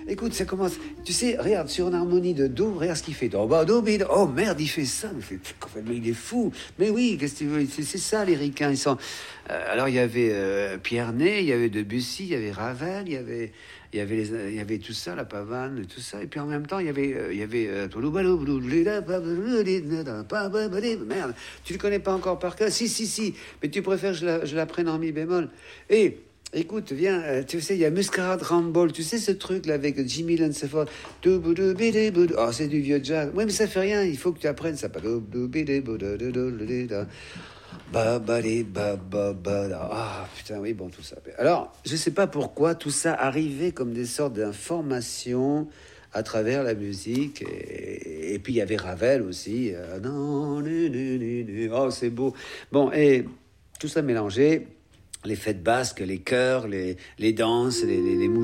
Écoute, ça commence. Tu sais, regarde, sur une harmonie de Do, regarde ce qu'il fait. Do, ba, do, bi, do. Oh merde, il fait ça. Mais il est fou. Mais oui, qu'est-ce que tu veux? C'est ça, les ricains. Ils sont. Alors, il y avait Pierre Ney, il y avait Debussy, il y avait Ravel, il y avait tout ça, la pavane, tout ça. Et puis en même temps, il y avait. Merde, tu le connais pas encore par cœur? Si. Mais tu préfères que je la prenne en mi bémol. Et. Écoute, viens, tu sais, il y a Muscarade Ramble, tu sais ce truc là avec Jimmy Lansford. Oh, c'est du vieux jazz. Oui, mais ça fait rien, il faut que tu apprennes ça. Ah, putain, oui, bon, tout ça. Alors, je sais pas pourquoi tout ça arrivait comme des sortes d'informations à travers la musique. Et puis, il y avait Ravel aussi. Oh, c'est beau. Bon, et tout ça mélangé. Les fêtes basques, les chœurs, les danses, les